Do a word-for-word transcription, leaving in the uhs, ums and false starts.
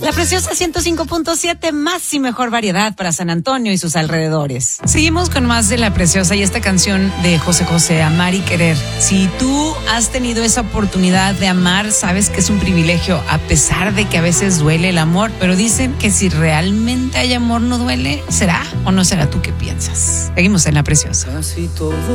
La Preciosa ciento cinco punto siete, más y mejor variedad para San Antonio y sus alrededores. Seguimos con más de La Preciosa y esta canción de José José, Amar y Querer. Si tú has tenido esa oportunidad de amar, sabes que es un privilegio, a pesar de que a veces duele el amor, pero dicen que si realmente hay amor no duele. ¿Será o no será? ¿Tú qué piensas? Seguimos en La Preciosa. Casi todo